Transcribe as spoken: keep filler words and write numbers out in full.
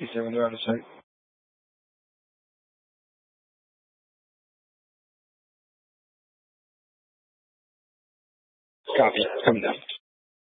You say when they're out of sight. Copy. Coming down.